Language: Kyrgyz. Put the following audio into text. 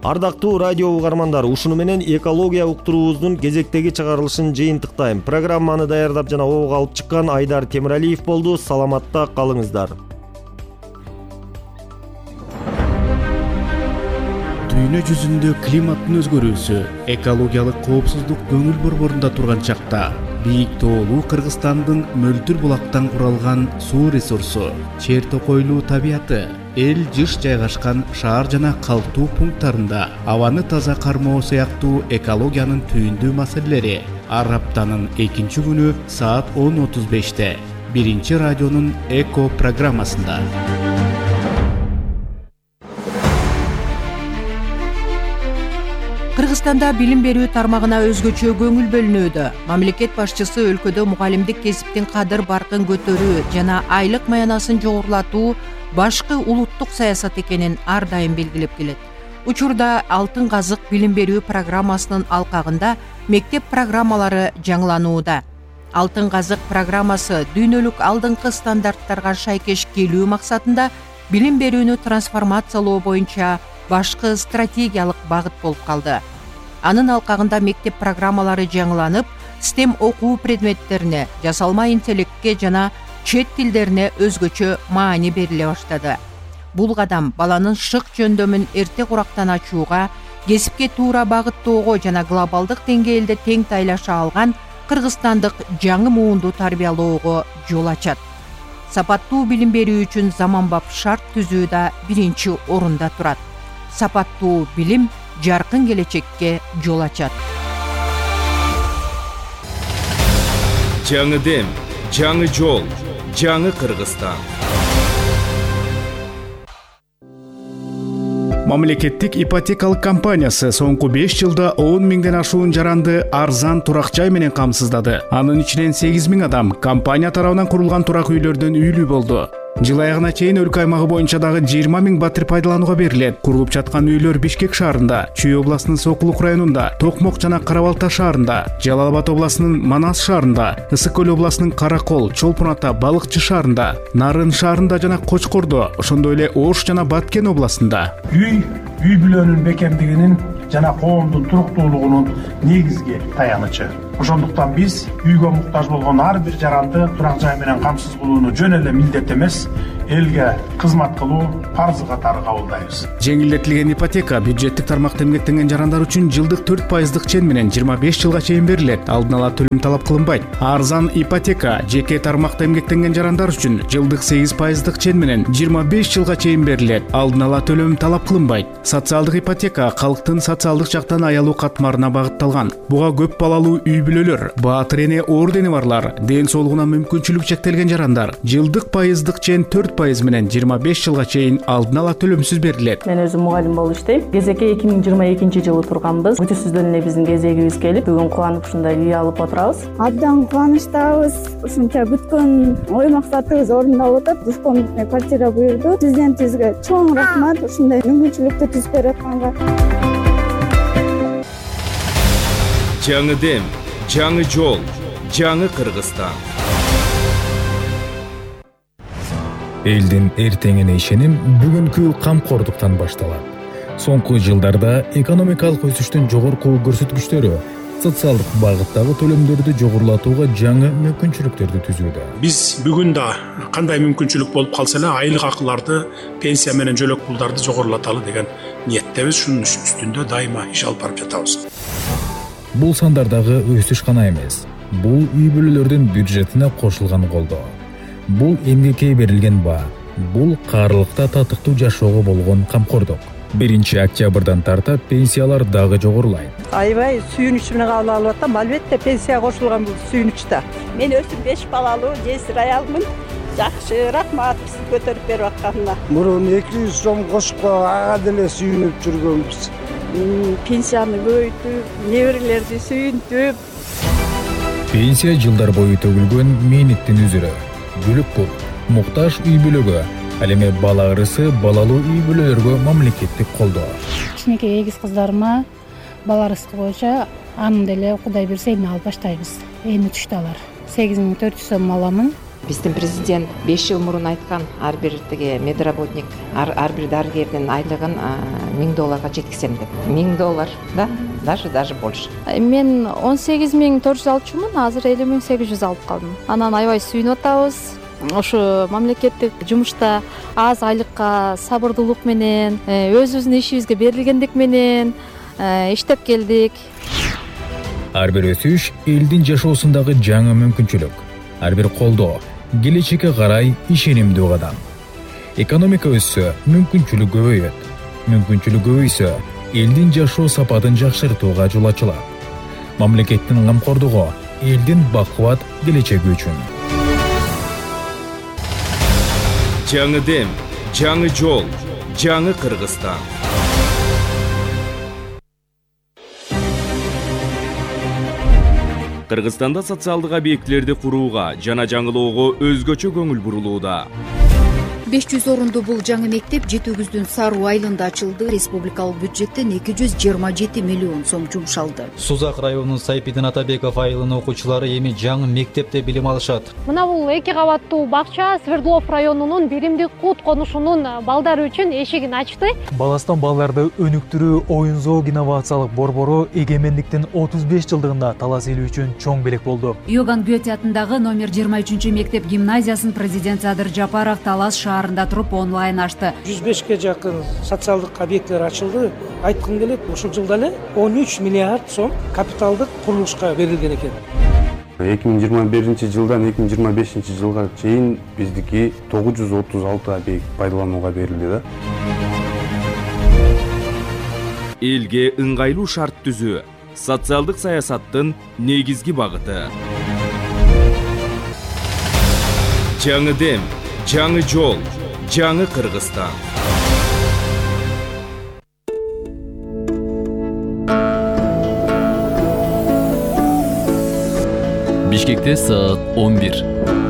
Ардактуу радио угармандар, ушуну менен экология уктуруубуздун кезектеги чыгарылышын жыйынтыктайм. Программаны даярдап жана ого алып чыккан Айдар Темиралиев болду. Саламатта калыңыздар. Дүйнө жүзүндө климаттын өзгөрүүсү, экологиялык коопсуздук көңүл борборунда турган чакта бийик тоолуу Кыргызстандын мөлтүр булактан куралган суу ресурсу, чер токойлуу табияты, эл жыш жайгашкан шаар жана калктуу пункттарында абаны таза кармоо сыяктуу экологиянын түйүндүү маселелери ар аптанын 2-күнү саат 10:35 биринчи радионун эко программасында. Кыргызстанда билим берүү тармагына өзгөчө көңүл бөлүнүүдө. Мамлекет башчысы өлкөдө мугалимдик кесиптин кадыр баркын көтөрүү жана айлык маянасын жогорулатуу башкы улуттук саясат экенин ар дайым белгилеп келет. Учурда Алтын казык билим берүү программасынын алкагында мектеп программалары жаңыланууда. Алтын казык программасы дүйнөлүк алдыңкы стандарттарга шайкеш келүү максатында билим берүүнү трансформациялоо боюнча башкы стратегиялык багыт болуп калды. Анын алкагында мектеп программалары жаңыланып, STEM окуу предметтерине, жасалма интеллектке жана чет тилдерине өзгөчө маани бериле баштады. Бул кадам баланын шык жөндөмүн эрте курактан ачууга, кесипке туура багыттоого жана глобалдык деңгээлде тең тайлаша алган кыргызстандык жаңы муунду тарбиялоого жол ачат. Сапаттуу билим берүү үчүн заманбап шарт түзүү да биринчи орунда турат. Сапаттуу билим жаркын келечекке жол ачат. Жаңы дем, жаңы жол, жаңы Кыргызстан. Мамлекеттик ипотекалык компаниясы соңку 5 жылда 10 миңден ашуун жаранды арзан турак жай менен камсыздады. Анын ичинен 8 миң адам компания тарабынан курулган турак үйлөрдөн үйлүү болду. Жыл аягына чейин өлкө аймагы боюнча дагы 20 миң батир пайдаланууга берилет. Курулуп жаткан үйлөр Бишкек шаарында, Чүй областынын Сокулук районунда, Токмок жана Карабалта шаарында, Жалал Абад областынын Манас шаарында, Ысык Көл областынын Каракол, Чолпон Ата, Балыкчы шаарында, Нарын шаарында жана Кочкордо, ошондой эле Ош жана Баткен областында. Үй бүлөнүн бекемдигинин жана коомдун туруктуулугунун негизги таянычы. Ошондуктан биз үйгө муктаж болгон ар бир жаранды турак жай менен камсыз кылууну жөн эле милдет эмес, элге кызмат кылуу парзы катары кабылдайбыз. Жеңилдетилген ипотека бюджеттик тармакта эмгектенген жарандар үчүн жылдык 4% чен менен 25 жылга чейин берилет. Алдын ала төлөм талап кылынбайт. Арзан ипотека жеке тармакта эмгектенген жарандар үчүн жылдык 8% чен менен 25 жылга чейин берилет. Алдын ала төлөм талап кылынбайт. Социалдык ипотека калктын социалдык жактан аялуу катмарына багытталган. Буга көп балалуу үй бүлөлөр, баатыр эне ордени барлар, ден соолугуна мүмкүнчүлүк чектелген жарандар жылдык пайыздык чен 4% менен 25 жылга чейин алдын ала төлөмсүз берилет. Мен өзүм мугалим болуп иштейм. Кезекке 2022 жылы турганбыз. Күтүүсүздөн эле биздин кезегибиз келип, бүгүн кубанып ушундай үй алып отурабыз. Абдан кубанычтабыз. Ушунча күткөн ой максатыбыз орундалып атат. Душком квартира буйруду. Президентибизге чоң рахмат ушундай мүмкүнчүлүктү түзүп берип атканга. Жаңы дем, жаңы жол, жаңы Кыргызстан. Элдин эртеңине ишеним бүгүнкү камкордуктан башталат. Соңку жылдарда экономикалык өсүштүн жогорку көрсөткүчтөрү социалдык багыттагы төлөмдөрдү жогорулатууга жаңы мүмкүнчүлүктөрдү түзүүдө. Биз бүгүн да кандай мүмкүнчүлүк болуп калса эле айлык акыларды, пенсия менен жөлөк пулдарды жогорулаталы деген ниеттебиз. Шунун үстүндө дайыма иш алып барып жатабыз. Бул сандардагы өсүш гана эмес, бул үй бүлөлөрдүн бюджетине кошулган колдоо. Бул эмгекке берилген баа, бул каарылыкта татыктуу жашоого болгон камкордук. 1-октябрдан тарта пенсиялар дагы жогорулайт. Аябай сүйүнүч менен кабыл алып атам. Албетте пенсия кошулган бул сүйүнүчтө. Мен өзүм 5 балалуу, жесир аялмын. Жакшы, рахмат бизди көтөрүп берип атканына. Мурун 200 сом кошупко ага деле сүйүнүп жүргөнбүз. Пенсияны көбөйтүп, неберелерди сүйүнтүп. Пенсия жылдар бою төгүлгөн мээнеттин үзүрү. Бүлүк бул муктаж үй бүлөгө, ал эми бала ырысы балалуу үй бүлөлөргө мамлекеттик колдоо. Кичинекей эгиз кыздарыма бала ырыскы боюнча анын деле Кудай берсе эми алып баштайбыз. Эми түштү алар. 8400 сом аламын. Биздин президент 5 жыл мурун айткан ар бир тиги медработник, ар бир дарыгердин айлыгын $1000 жеткизем деп. $1000, да? Даже больше. Мен 18.400 алчумун, азыр 50.800 алып калдым. Анан аябай сүйүнүп атабыз. Ошо мамлекеттик жумушта аз айлыкка сабырдуулук менен, өзүбүздүн ишибизге берилгендик менен иштеп келдик. Ар бир өсүш элдин жашоосундагы жаңы мүмкүнчүлүк. Ар бир колдоо келечекке карай ишенимдүү кадам. Экономика өссө, мүмкүнчүлүк көбөйөт. Мүмкүнчүлүк көбөйсө, элдин жашоо сапатын жакшыртууга жол ачылат. Мамлекеттин камкордугу элдин бакубат келечеги үчүн. Жаңы дем, жаңы жол, жаңы Кыргызстан. Кыргызстанда социалдык объектилерди курууга жана жаңылоого өзгөчө көңүл бурулууда. 500 орунду бул жаңы мектеп Жети Өгүздүн Саруу айылында ачылды. Республикалык бюджеттен 227 миллион сом жумшалды. Сузак районунун Сайпидин Атабеков айылынын окуучулары эми жаңы мектепте билим алышат. Мына бул 2 кабаттуу бакча Свердлов районунун Биримдик Кут конушунун балдары үчүн эшигин ачты. Баластан балдарды өнүктүрүү оюн зоог инновациялык борбору эгемендиктин 35 жылдыгында талас эл үчүн чоң белек болду. Иоганн Гете атындагы номер 23 мектеп гимназиясын президент Садыр Жапаров Талас шаарында туруп онлайн ачты. 105ке жакын социалдык объекттер ачылды. Айткым келет, ушул жылда эле 13 миллиард сом капиталдык курулушка берилген экен. 2021 жылдан 2025 жылга чейин биздики 936 объект пайдаланууга берилди да. Элге ыңгайлуу шарт түзүү социалдык саясаттын негизги багыты. Жаңы дем, жаңы жол, жаңы Кыргызстан. Бишкекте саат 11.